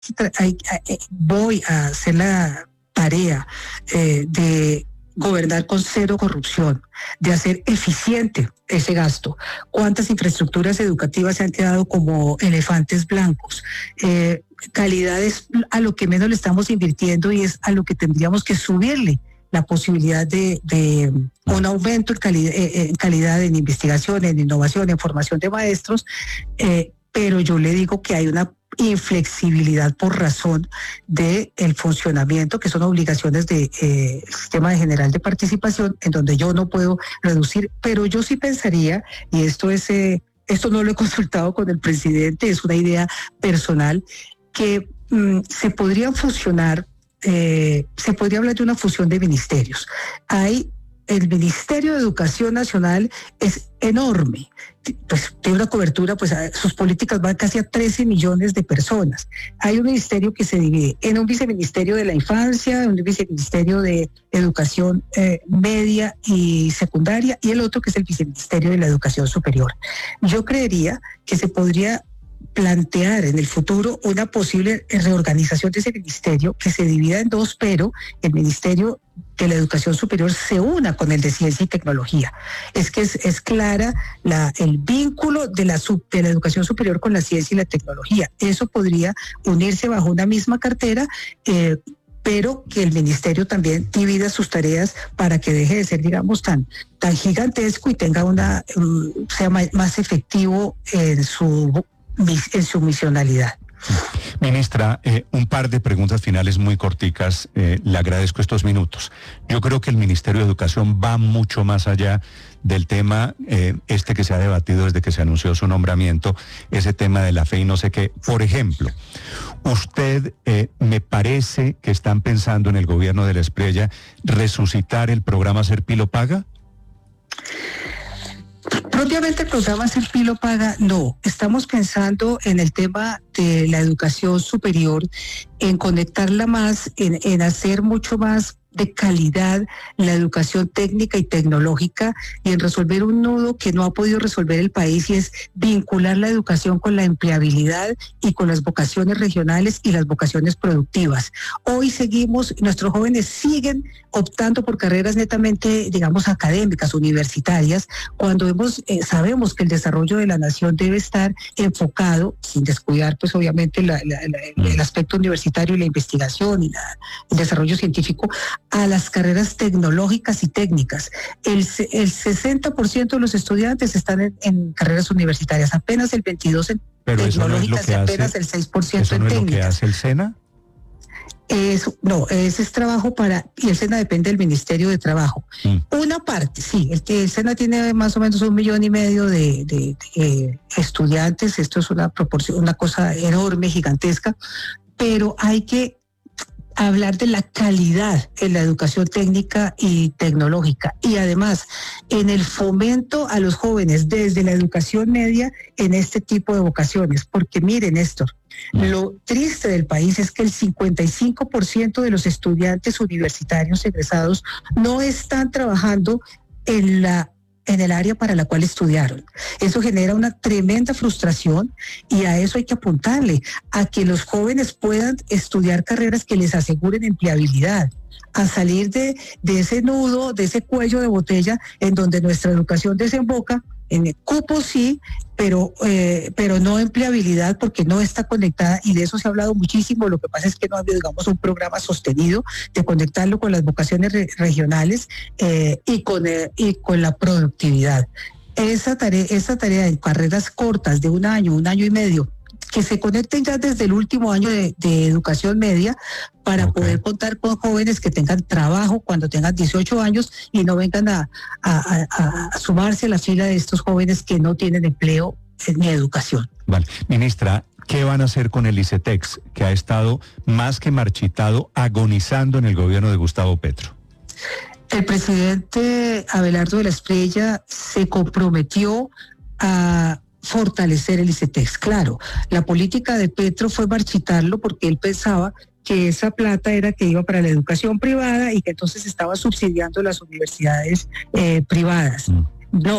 voy a hacer la tarea de gobernar con cero corrupción, de hacer eficiente ese gasto. ¿Cuántas infraestructuras educativas se han quedado como elefantes blancos? Calidad es a lo que menos le estamos invirtiendo y es a lo que tendríamos que subirle la posibilidad de un aumento en calidad, en investigación, en innovación, en formación de maestros, pero yo le digo que hay una inflexibilidad por razón del funcionamiento, que son obligaciones del sistema general de participación, en donde yo no puedo reducir, pero yo sí pensaría, y esto no lo he consultado con el presidente, es una idea personal, que se podrían fusionar, se podría hablar de una fusión de ministerios. El Ministerio de Educación Nacional es enorme, pues tiene una cobertura, pues sus políticas van casi a 13 millones de personas. Hay un ministerio que se divide en un viceministerio de la infancia, un viceministerio de educación media y secundaria, y el otro que es el viceministerio de la educación superior. Yo creería que se podría plantear en el futuro una posible reorganización de ese ministerio que se divida en dos, pero el Ministerio de la Educación Superior se una con el de Ciencia y Tecnología. Es que es clara el vínculo de la educación superior con la ciencia y la tecnología. Eso podría unirse bajo una misma cartera, pero que el ministerio también divida sus tareas para que deje de ser, digamos, tan gigantesco y tenga sea más efectivo en su misionalidad. Ministra, un par de preguntas finales muy corticas. Le agradezco estos minutos. Yo creo que el Ministerio de Educación va mucho más allá del tema que se ha debatido desde que se anunció su nombramiento, ese tema de la fe y no sé qué. Por ejemplo, usted me parece que están pensando en el gobierno de la Espriella resucitar el programa Serpilo Paga. Propiamente el programa Serpilo Paga, no. Estamos pensando en el tema de la educación superior, en conectarla más, en hacer mucho más de calidad la educación técnica y tecnológica y en resolver un nudo que no ha podido resolver el país, y es vincular la educación con la empleabilidad y con las vocaciones regionales y las vocaciones productivas. Hoy nuestros jóvenes siguen optando por carreras netamente, digamos, académicas, universitarias, cuando sabemos que el desarrollo de la nación debe estar enfocado, sin descuidar pues obviamente el aspecto universitario y la investigación y el desarrollo científico, a las carreras tecnológicas y técnicas. El 60% de los estudiantes están en carreras universitarias, apenas el 22% en pero tecnológicas y apenas el 6% en técnicas. ¿Eso no es lo que hace el SENA? Ese es trabajo y el SENA depende del Ministerio de Trabajo. Una parte, sí, el SENA tiene más o menos 1,5 millones de estudiantes. Esto es una proporción, una cosa enorme, gigantesca, pero hay que hablar de la calidad en la educación técnica y tecnológica, y además en el fomento a los jóvenes desde la educación media en este tipo de vocaciones, porque miren, Néstor, lo triste del país es que el 55% de los estudiantes universitarios egresados no están trabajando en el área para la cual estudiaron. Eso genera una tremenda frustración, y a eso hay que apuntarle, a que los jóvenes puedan estudiar carreras que les aseguren empleabilidad, a salir de ese nudo, de ese cuello de botella en donde nuestra educación desemboca en el cupo, sí, pero no empleabilidad, porque no está conectada, y de eso se ha hablado muchísimo. Lo que pasa es que no ha habido, digamos, un programa sostenido de conectarlo con las vocaciones regionales y con la productividad. Esa tarea de carreras cortas de un año y medio, que se conecten ya desde el último año de educación media, para poder contar con jóvenes que tengan trabajo cuando tengan 18 años y no vengan a sumarse a la fila de estos jóvenes que no tienen empleo ni educación. Vale. Ministra, ¿qué van a hacer con el ICETEX, que ha estado más que marchitado, agonizando en el gobierno de Gustavo Petro? El presidente Abelardo de la Espriella se comprometió a fortalecer el ICETEX. Claro, la política de Petro fue marchitarlo porque él pensaba que esa plata era que iba para la educación privada y que entonces estaba subsidiando las universidades privadas. No,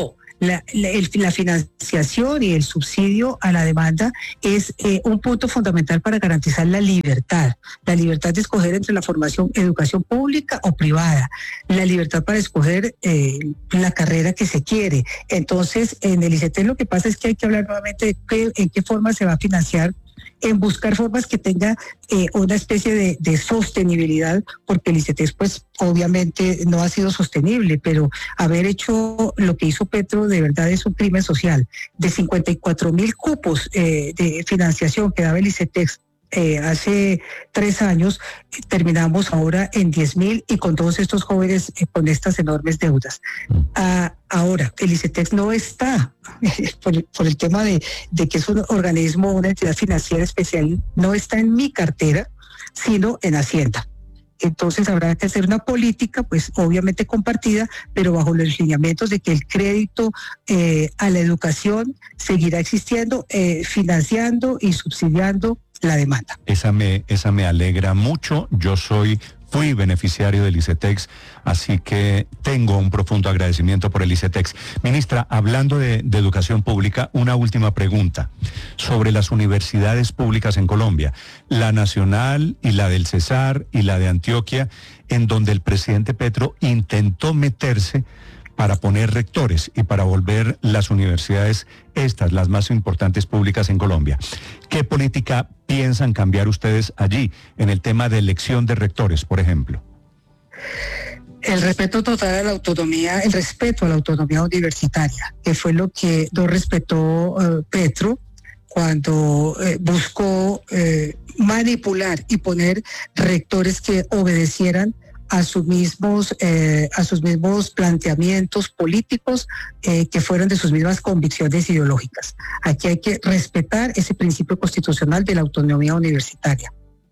la financiación y el subsidio a la demanda es un punto fundamental para garantizar la libertad de escoger entre la educación pública o privada, la libertad para escoger la carrera que se quiere. Entonces, en el ICETEX lo que pasa es que hay que hablar nuevamente de en qué forma se va a financiar, en buscar formas que tenga una especie de sostenibilidad, porque el ICETEX pues obviamente no ha sido sostenible, pero haber hecho lo que hizo Petro de verdad es un crimen social. De 54.000 cupos de financiación que daba el ICETEX hace 3 años, terminamos ahora en 10.000 y con todos estos jóvenes con estas enormes deudas. Ahora, el ICETEX no está, por el tema de que es un organismo, una entidad financiera especial, no está en mi cartera, sino en Hacienda. Entonces habrá que hacer una política, pues obviamente compartida, pero bajo los lineamientos de que el crédito a la educación seguirá existiendo, financiando y subsidiando la demanda. Esa me alegra mucho. Fui beneficiario del ICETEX, así que tengo un profundo agradecimiento por el ICETEX. Ministra, hablando de educación pública, una última pregunta sobre las universidades públicas en Colombia, la nacional y la del Cesar y la de Antioquia, en donde el presidente Petro intentó meterse para poner rectores y para volver las universidades las más importantes públicas en Colombia. ¿Qué política piensan cambiar ustedes allí en el tema de elección de rectores, por ejemplo? El respeto total a la autonomía, el respeto a la autonomía universitaria, que fue lo que no respetó Petro cuando buscó manipular y poner rectores que obedecieran a sus mismos planteamientos políticos que fueron de sus mismas convicciones ideológicas. Aquí hay que respetar ese principio constitucional de la autonomía universitaria.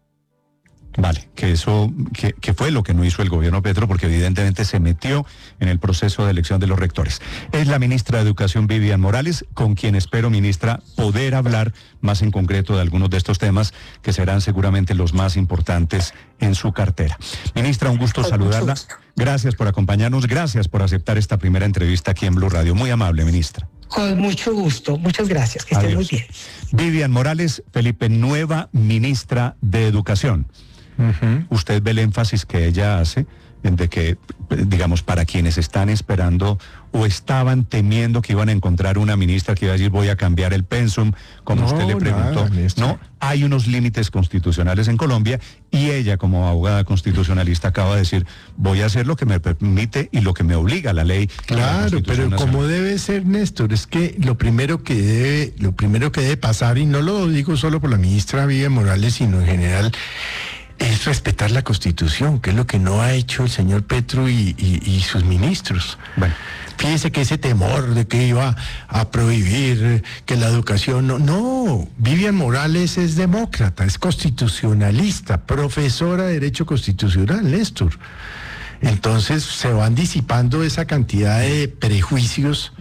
Vale, que fue lo que no hizo el gobierno Petro, porque evidentemente se metió en el proceso de elección de los rectores. Es la ministra de Educación, Vivian Morales, con quien espero, ministra, poder hablar más en concreto de algunos de estos temas que serán seguramente los más importantes en su cartera. Ministra, un gusto saludarla. Gracias por acompañarnos, gracias por aceptar esta primera entrevista aquí en Blue Radio. Muy amable, ministra. Con mucho gusto, muchas gracias, que estén muy bien. Vivian Morales, Felipe, nueva ministra de Educación. Usted ve el énfasis que ella hace de que, digamos, para quienes están esperando o estaban temiendo que iban a encontrar una ministra que iba a decir voy a cambiar el pensum, como usted le preguntó. No, hay unos límites constitucionales en Colombia y ella, como abogada constitucionalista, acaba de decir voy a hacer lo que me permite y lo que me obliga la ley. Claro, pero como debe ser, Néstor, es que lo primero que debe pasar, y no lo digo solo por la ministra Vivian Morales, sino en general, es respetar la Constitución, que es lo que no ha hecho el señor Petro y sus ministros. Bueno, fíjese que ese temor de que iba a prohibir que la educación... No, Vivian Morales es demócrata, es constitucionalista, profesora de Derecho Constitucional, Néstor. Entonces se van disipando esa cantidad de prejuicios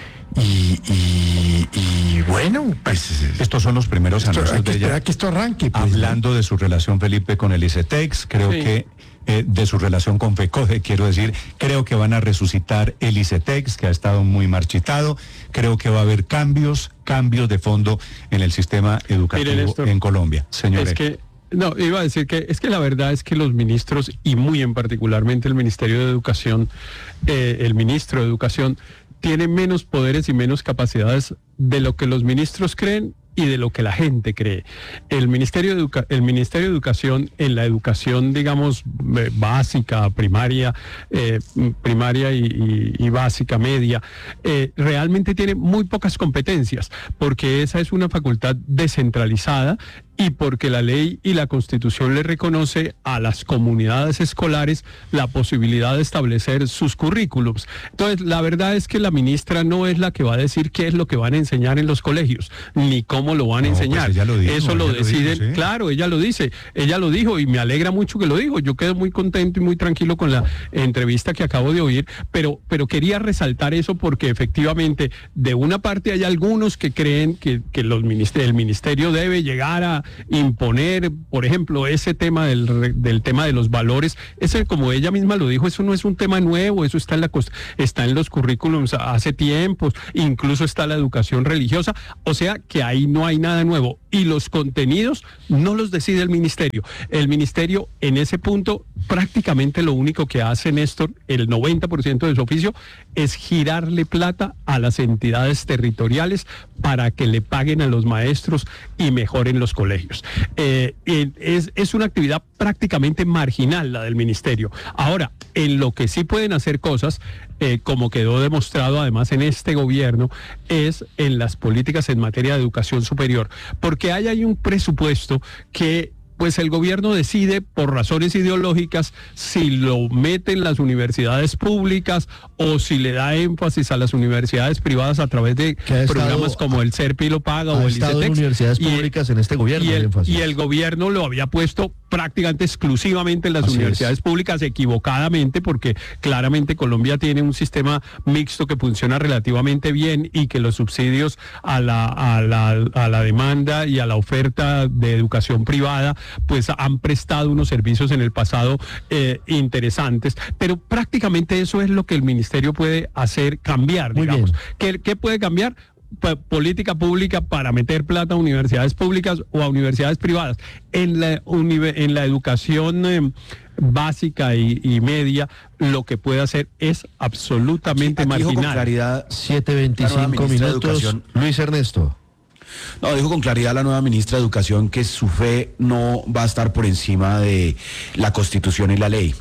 y bueno, pues estos son los primeros anuncios de ella. Que esto arranque. Pues, hablando de su relación, Felipe, con el ICETEX, creo que de su relación con FECODE, quiero decir, creo que van a resucitar el ICETEX, que ha estado muy marchitado. Creo que va a haber cambios de fondo en el sistema educativo en Colombia. Señor. No, iba a decir que es que la verdad es que los ministros, y muy en particularmente el Ministerio de Educación, el ministro de Educación, tiene menos poderes y menos capacidades de lo que los ministros creen y de lo que la gente cree. El Ministerio de Educación, en la educación, digamos, básica, primaria y básica, media, realmente tiene muy pocas competencias, porque esa es una facultad descentralizada y porque la ley y la Constitución le reconoce a las comunidades escolares la posibilidad de establecer sus currículums. Entonces, la verdad es que la ministra no es la que va a decir qué es lo que van a enseñar en los colegios, ni cómo lo van a enseñar. Pues ella lo dijo, eso lo deciden, ¿sí? Claro, ella lo dice, ella lo dijo y me alegra mucho que lo dijo. Yo quedo muy contento y muy tranquilo con la entrevista que acabo de oír, pero quería resaltar eso porque efectivamente, de una parte hay algunos que creen que el ministerio debe llegar quiera imponer, por ejemplo, ese tema del tema de los valores, ese, como ella misma lo dijo, eso no es un tema nuevo, eso está en los currículums hace tiempos, incluso está la educación religiosa, o sea que ahí no hay nada nuevo, y los contenidos no los decide el ministerio. El ministerio en ese punto prácticamente lo único que hace, Néstor, el 90% de su oficio, es girarle plata a las entidades territoriales para que le paguen a los maestros y mejoren los colegios. Es una actividad prácticamente marginal la del ministerio. Ahora, en lo que sí pueden hacer cosas, como quedó demostrado además en este gobierno, es en las políticas en materia de educación superior, porque hay un presupuesto que pues el gobierno decide por razones ideológicas si lo mete en las universidades públicas o si le da énfasis a las universidades privadas a través de programas como el CERPI lo paga o el ICETEX. Universidades públicas en este gobierno. Y el gobierno lo había puesto prácticamente exclusivamente en las universidades públicas, equivocadamente, porque claramente Colombia tiene un sistema mixto que funciona relativamente bien y que los subsidios a la demanda y a la oferta de educación privada pues han prestado unos servicios en el pasado interesantes, pero prácticamente eso es lo que el ministerio puede hacer cambiar, digamos. ¿Qué puede cambiar? Política pública para meter plata a universidades públicas o a universidades privadas. En la educación básica y media, lo que puede hacer es absolutamente marginal. Dijo con claridad 7:25 minutos. Luis Ernesto. No, dijo con claridad la nueva ministra de Educación que su fe no va a estar por encima de la Constitución y la ley.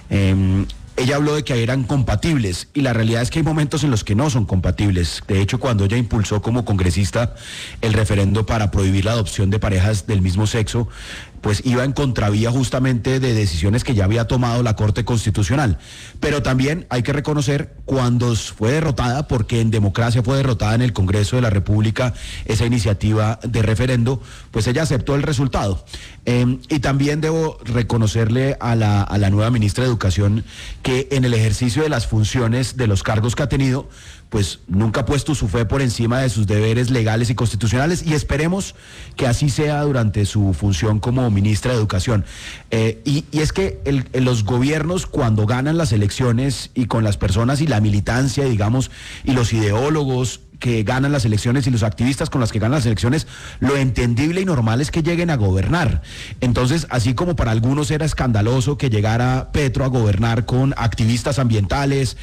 Ella habló de que eran compatibles y la realidad es que hay momentos en los que no son compatibles. De hecho, cuando ella impulsó como congresista el referendo para prohibir la adopción de parejas del mismo sexo, pues iba en contravía justamente de decisiones que ya había tomado la Corte Constitucional. Pero también hay que reconocer cuando fue derrotada, porque en democracia fue derrotada en el Congreso de la República esa iniciativa de referendo, pues ella aceptó el resultado. Y también debo reconocerle a la nueva ministra de Educación que en el ejercicio de las funciones de los cargos que ha tenido, pues nunca ha puesto su fe por encima de sus deberes legales y constitucionales, y esperemos que así sea durante su función como ministra de Educación. Y es que los gobiernos, cuando ganan las elecciones y con las personas y la militancia, digamos, y los ideólogos que ganan las elecciones y los activistas con las que ganan las elecciones, lo entendible y normal es que lleguen a gobernar. Entonces, así como para algunos era escandaloso que llegara Petro a gobernar con activistas ambientales,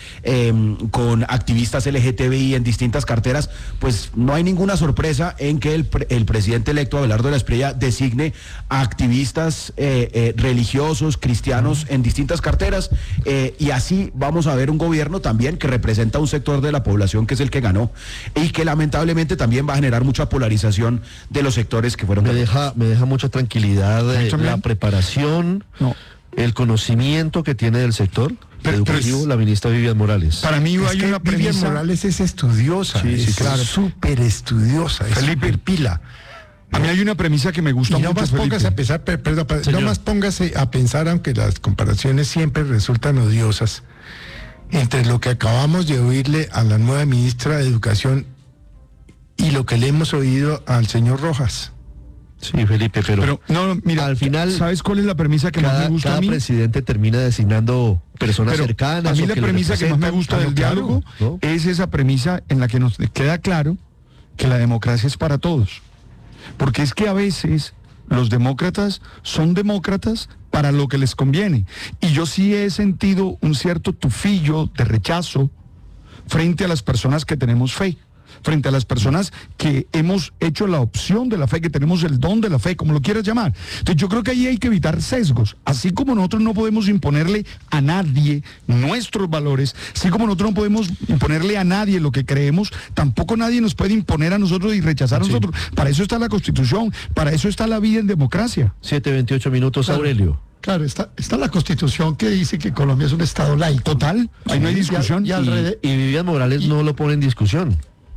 con activistas LGTBI en distintas carteras, pues no hay ninguna sorpresa en que el presidente electo Abelardo de la Espriella designe a activistas religiosos, cristianos en distintas carteras, y así vamos a ver un gobierno también que representa un sector de la población que es el que ganó, y que lamentablemente también va a generar mucha polarización de los sectores que fueron. Me deja mucha tranquilidad la preparación, el conocimiento que tiene del sector educativo la ministra Vivian Morales. Para mí hay una premisa. Vivian Morales es estudiosa, claro, súper estudiosa, es súper pila. A mí hay una premisa que me gusta mucho. No más póngase a pensar, no más póngase a pensar, aunque las comparaciones siempre resultan odiosas, entre lo que acabamos de oírle a la nueva ministra de Educación y lo que le hemos oído al señor Rojas. Sí, Felipe, pero no, mira, al final, ¿sabes cuál es la premisa que más me gusta a mí? Cada presidente termina designando personas cercanas. A mí la premisa que más me gusta del diálogo es esa premisa en la que nos queda claro que la democracia es para todos. Porque es que a veces los demócratas son demócratas para lo que les conviene. Y yo sí he sentido un cierto tufillo de rechazo frente a las personas que tenemos fe, frente a las personas que hemos hecho la opción de la fe, que tenemos el don de la fe, como lo quieras llamar. Entonces yo creo que ahí hay que evitar sesgos. Así como nosotros no podemos imponerle a nadie nuestros valores, así como nosotros no podemos imponerle a nadie lo que creemos, tampoco nadie nos puede imponer a nosotros y rechazar a nosotros. Para eso está la Constitución, para eso está la vida en democracia. 7:28 minutos, claro. Aurelio. Claro, está la Constitución que dice que Colombia es un Estado laico. Total, ahí no hay discusión. Y Vivian Morales no lo pone en discusión.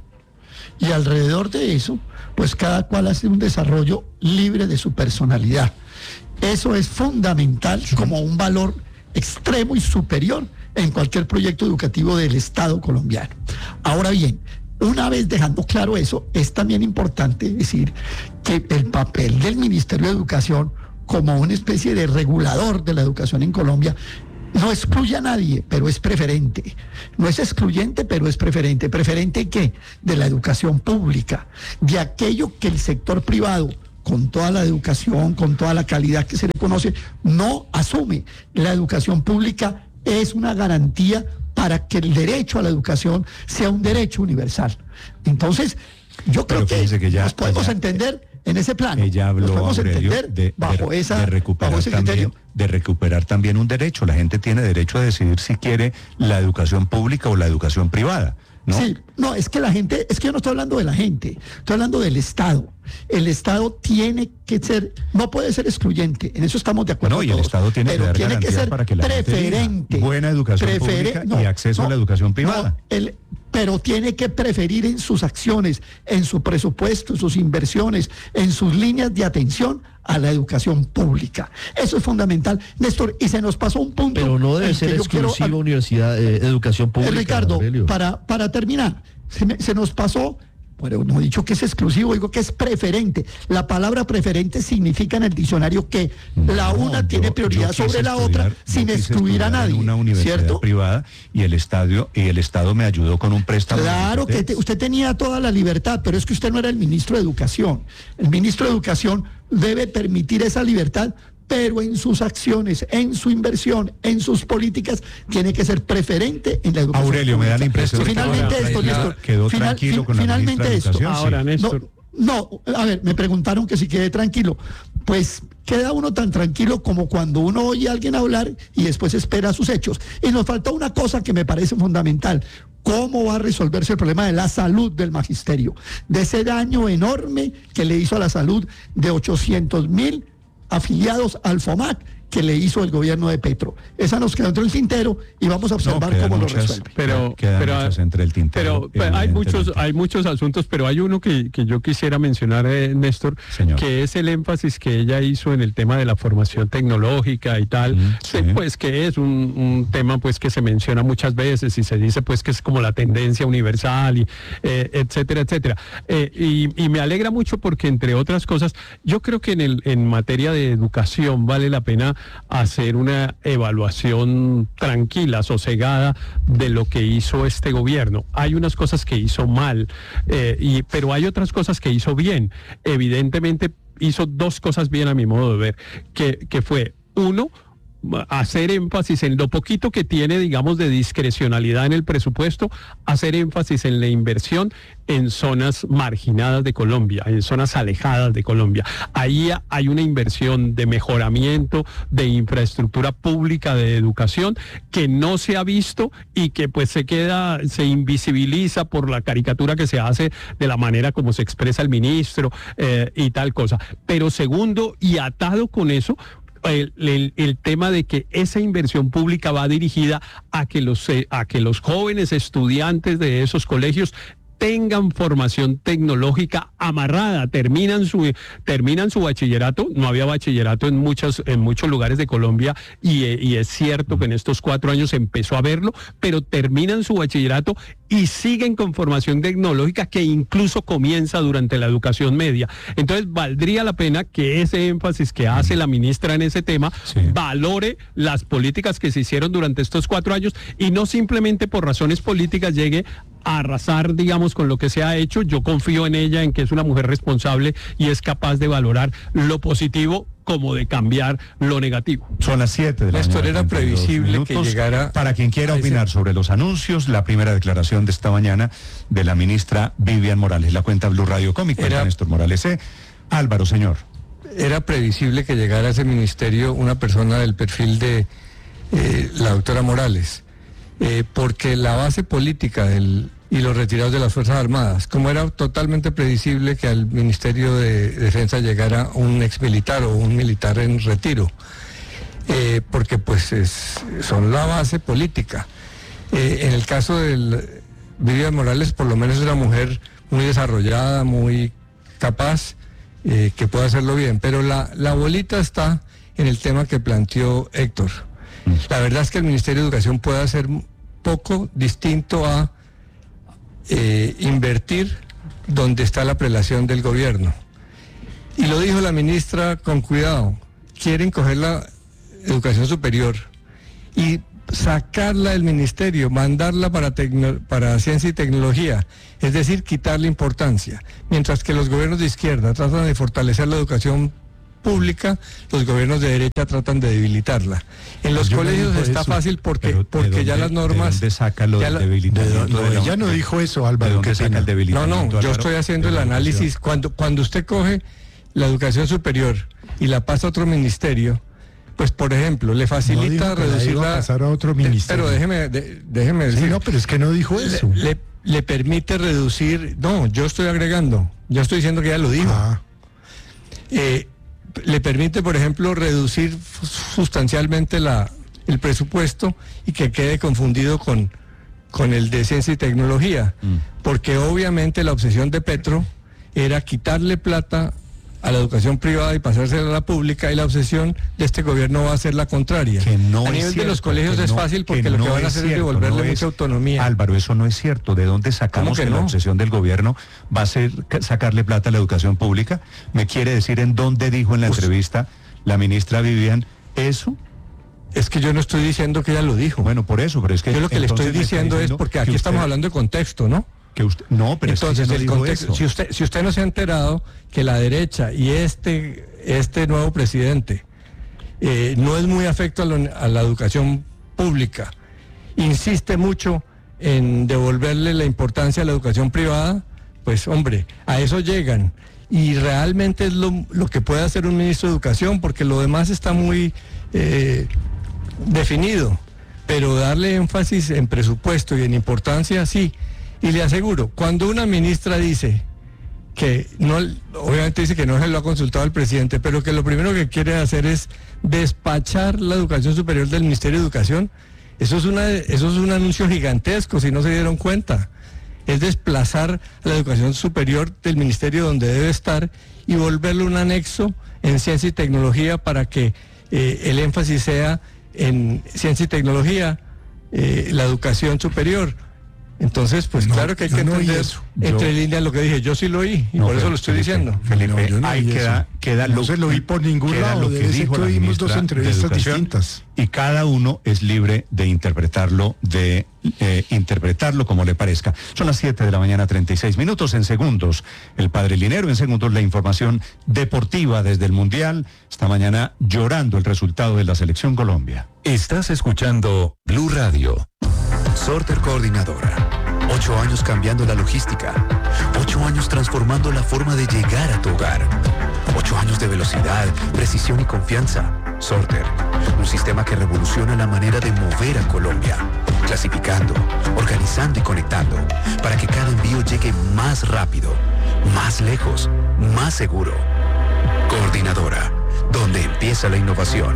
Y alrededor de eso, pues cada cual hace un desarrollo libre de su personalidad. Eso es fundamental como un valor extremo y superior en cualquier proyecto educativo del Estado colombiano. Ahora bien, una vez dejando claro eso, es también importante decir que el papel del Ministerio de Educación como una especie de regulador de la educación en Colombia no excluye a nadie, pero es preferente. No es excluyente, pero es preferente. ¿Preferente qué? De la educación pública, de aquello que el sector privado, con toda la educación, con toda la calidad que se le conoce, no asume. La educación pública es una garantía para que el derecho a la educación sea un derecho universal. Entonces, yo creo que nos podemos entender en ese plano. Ella habló, Aurelio, bajo ese criterio. De recuperar también un derecho. La gente tiene derecho a decidir si quiere la educación pública o la educación privada, ¿no? Sí, no, es que yo no estoy hablando de la gente, estoy hablando del Estado. El Estado tiene que ser, no puede ser excluyente, en eso estamos de acuerdo. No, y el Estado tiene que dar garantías para que la preferente, gente tenga buena educación pública y acceso a la educación privada. Pero tiene que preferir en sus acciones, en su presupuesto, en sus inversiones, en sus líneas de atención a la educación pública. Eso es fundamental, Néstor, y se nos pasó un punto. Pero no debe ser exclusiva universidad, educación pública. Ricardo, para terminar, se nos pasó. Bueno, no he dicho que es exclusivo, digo que es preferente. La palabra preferente significa en el diccionario que la una tiene prioridad sobre la otra sin excluir a nadie. Una universidad, ¿cierto?, privada, y el Estado me ayudó con un préstamo. Claro que usted tenía toda la libertad, pero es que usted no era el ministro de Educación. El ministro de Educación debe permitir esa libertad, pero en sus acciones, en su inversión, en sus políticas, tiene que ser preferente en la educación. Aurelio, me da la impresión finalmente que esto, Néstor, quedó tranquilo con la ministra de Educación. Ahora, Néstor. No, a ver, me preguntaron que si quedé tranquilo. Pues queda uno tan tranquilo como cuando uno oye a alguien hablar y después espera sus hechos. Y nos falta una cosa que me parece fundamental. ¿Cómo va a resolverse el problema de la salud del magisterio? De ese daño enorme que le hizo a la salud de 800.000 afiliados al FOMAC que le hizo el gobierno de Petro. Esa nos quedó entre el tintero y vamos a observar cómo lo resuelve. Pero entre el tintero. Pero hay muchos asuntos, pero hay uno que yo quisiera mencionar, Néstor, señor, que es el énfasis que ella hizo en el tema de la formación tecnológica y tal, sí, pues que es un tema pues que se menciona muchas veces y se dice pues que es como la tendencia universal y etcétera, etcétera. Y me alegra mucho porque, entre otras cosas, yo creo que en materia de educación vale la pena hacer una evaluación tranquila, sosegada de lo que hizo este gobierno. Hay unas cosas que hizo mal, pero hay otras cosas que hizo bien. Evidentemente hizo dos cosas bien a mi modo de ver, que fue, uno, hacer énfasis en lo poquito que tiene, digamos, de discrecionalidad en el presupuesto, hacer énfasis en la inversión en zonas marginadas de Colombia, en zonas alejadas de Colombia. Ahí hay una inversión de mejoramiento de infraestructura pública de educación que no se ha visto y que pues se invisibiliza por la caricatura que se hace de la manera como se expresa el ministro y tal cosa. Pero segundo, y atado con eso, el tema de que esa inversión pública va dirigida a que los jóvenes estudiantes de esos colegios tengan formación tecnológica amarrada, terminan su bachillerato. No había bachillerato en muchos lugares de Colombia y es cierto que en estos 4 años empezó a verlo, pero terminan su bachillerato y siguen con formación tecnológica que incluso comienza durante la educación media. Entonces valdría la pena que ese énfasis que hace la ministra en ese tema valore las políticas que se hicieron durante estos 4 años y no simplemente por razones políticas llegue a arrasar, digamos, con lo que se ha hecho. Yo confío en ella, en que es una mujer responsable y es capaz de valorar lo positivo como de cambiar lo negativo. Son las 7 de la mañana. Néstor, era previsible que llegara... Para quien quiera opinar sobre los anuncios, la primera declaración de esta mañana de la ministra Vivian Morales. La cuenta Blue Radio Cómic, Néstor Morales. Álvaro, señor. Era previsible que llegara a ese ministerio una persona del perfil de la doctora Morales, porque la base política y los retirados de las Fuerzas Armadas, como era totalmente predecible que al Ministerio de Defensa llegara un exmilitar o un militar en retiro, porque pues son la base política. En el caso de Vivian Morales, por lo menos es una mujer muy desarrollada, muy capaz, que puede hacerlo bien, pero la bolita está en el tema que planteó Héctor. La verdad es que el Ministerio de Educación puede hacer poco distinto a invertir donde está la prelación del gobierno. Y lo dijo la ministra con cuidado, quieren coger la educación superior y sacarla del ministerio, mandarla para ciencia y tecnología, es decir, quitarle importancia. Mientras que los gobiernos de izquierda tratan de fortalecer la educación pública, los gobiernos de derecha tratan de debilitarla. En los colegios está fácil porque ya las normas... ¿De dónde saca lo del debilitamiento? Ella no dijo eso, Álvaro. ¿De dónde saca el debilitamiento? No, yo estoy haciendo el análisis. Cuando usted coge la educación superior y la pasa a otro ministerio, pues por ejemplo, le facilita reducirla... pasar a otro ministerio. Pero déjeme decir... Sí, no, pero es que no dijo eso. Le permite reducir... No, yo estoy agregando. Yo estoy diciendo que ya lo dijo. Le permite, por ejemplo, reducir sustancialmente el presupuesto y que quede confundido con el de ciencia y tecnología. Porque obviamente la obsesión de Petro era quitarle plata a la educación privada y pasársela a la pública, y la obsesión de este gobierno va a ser la contraria. A nivel de los colegios es fácil porque lo que van a hacer es devolverle mucha autonomía. Álvaro, eso no es cierto. ¿De dónde sacamos que la obsesión del gobierno va a ser sacarle plata a la educación pública? ¿Me quiere decir en dónde dijo en la entrevista la ministra Vivian eso? Es que yo no estoy diciendo que ella lo dijo. Bueno, por eso, pero es que... Yo lo que le estoy diciendo es porque aquí estamos hablando de contexto, ¿no? No, pero entonces es que el contexto, si usted no se ha enterado que la derecha y este nuevo presidente no es muy afecto a la educación pública, insiste mucho en devolverle la importancia a la educación privada, pues hombre, a eso llegan. Y realmente es lo que puede hacer un ministro de Educación, porque lo demás está muy definido, pero darle énfasis en presupuesto y en importancia, sí. Y le aseguro, cuando una ministra dice que no, obviamente dice que no se lo ha consultado al presidente, pero que lo primero que quiere hacer es despachar la educación superior del Ministerio de Educación, eso es un anuncio gigantesco, si no se dieron cuenta. Es desplazar a la educación superior del ministerio donde debe estar y volverlo un anexo en ciencia y tecnología para que el énfasis sea en ciencia y tecnología, la educación superior. Entonces, pues no, claro que hay que entender eso. Entre líneas lo que dije, yo sí lo oí y por eso lo estoy diciendo. Felipe, ahí queda no se lo oí por ningún lado, lo que dijo la ministra dos entrevistas distintas. Y cada uno es libre de interpretarlo como le parezca. Son las 7 de la mañana, 36 minutos. En segundos, el padre Linero. En segundos, la información deportiva desde el Mundial. Esta mañana llorando el resultado de la Selección Colombia. Estás escuchando Blue Radio. Sorter Coordinadora. 8 años cambiando la logística. 8 años transformando la forma de llegar a tu hogar. 8 años de velocidad, precisión y confianza. Sorter, un sistema que revoluciona la manera de mover a Colombia. Clasificando, organizando y conectando, para que cada envío llegue más rápido, más lejos, más seguro. Coordinadora, donde empieza la innovación.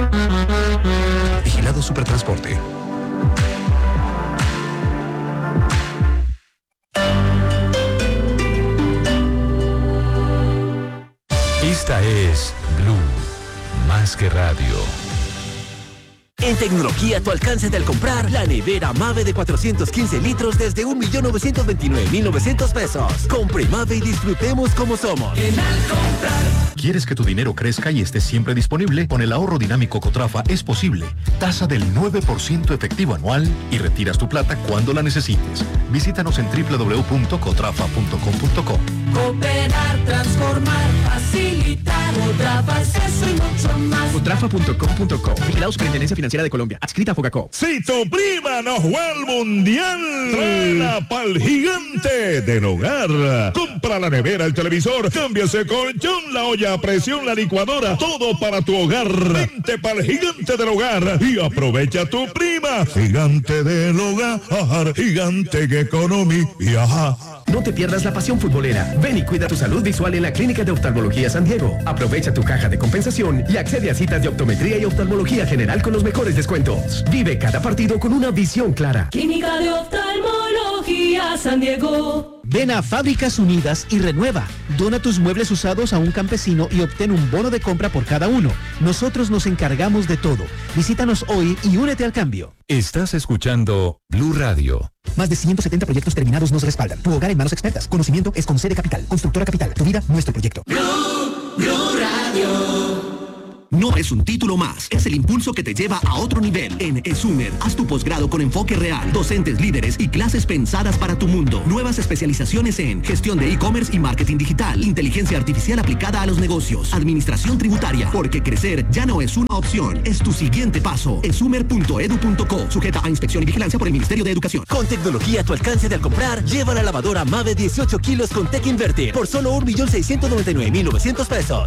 Vigilado Supertransporte. Esta es Blue, más que radio. En tecnología, a tu alcance al comprar la nevera Mave de 415 litros desde 1.929.900 pesos. Compre Mave y disfrutemos como somos. ¿Quieres que tu dinero crezca y esté siempre disponible? Con el ahorro dinámico Cotrafa es posible. Tasa del 9% efectivo anual y retiras tu plata cuando la necesites. Visítanos en www.cotrafa.com.co. Cooperar, transformar, facilitar. Cotrafa es eso y mucho más. Cotrafa.com.co. Vigilado Superintendencia Financiera de Colombia. Adscrita a Fogacop. Si tu prima no juega al mundial, tráela pa'l gigante del hogar. Compra la nevera, el televisor, cambia ese colchón, la olla a presión, la licuadora, todo para tu hogar. Vente pa'l gigante del hogar y aprovecha tu prima. Gigante del hogar, gigante economía. No te pierdas la pasión futbolera. Ven y cuida tu salud visual en la Clínica de Oftalmología San Diego. Aprovecha tu caja de compensación y accede a citas de optometría y oftalmología general con los mejores descuentos. Vive cada partido con una visión clara. Clínica de Oftalmología San Diego. Ven a Fábricas Unidas y renueva. Dona tus muebles usados a un campesino y obtén un bono de compra por cada uno. Nosotros nos encargamos de todo. Visítanos hoy y únete al cambio. Estás escuchando Blue Radio. Más de 170 proyectos terminados nos respaldan. Tu hogar en manos expertas. Conocimiento es con C de Capital. Constructora Capital. Tu vida, nuestro proyecto. Blue Radio. No es un título más, es el impulso que te lleva a otro nivel. En ESUMER, haz tu posgrado con enfoque real, docentes líderes y clases pensadas para tu mundo. Nuevas especializaciones en gestión de e-commerce y marketing digital, inteligencia artificial aplicada a los negocios, administración tributaria, porque crecer ya no es una opción, es tu siguiente paso. esumer.edu.co, sujeta a inspección y vigilancia por el Ministerio de Educación. Con tecnología a tu alcance de al comprar, lleva la lavadora Mave 18 kilos con Tech Inverter por solo 1.699.900 pesos.